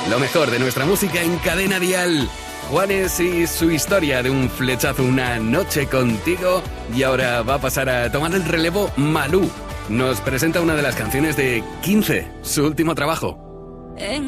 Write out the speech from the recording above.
Lo mejor de nuestra música en Cadena Dial. Juanes y su historia de un flechazo, una noche contigo. Y ahora va a pasar a tomar el relevo Malú. Nos presenta una de las canciones de 15, su último trabajo.